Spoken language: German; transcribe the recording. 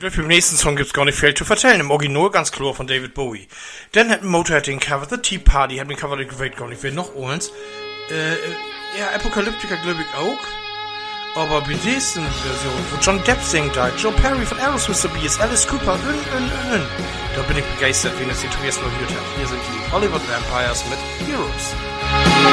glaube, im nächsten Song gibt's gar nicht viel zu erzählen. Im Original ganz klar von David Bowie. Dann hat Motorhead den Cover, The Tea Party hat den Cover, ich weiß gar nicht, wer noch eins. Ja, Apocalyptica glaube ich auch. Aber bei dieser Version, wo John Depp singt da, Joe Perry von Aerosmith dabei ist, Alice Cooper, da bin ich begeistert, wen das hier zuerst noch gehört hat. Hier sind die Hollywood Vampires mit Heroes.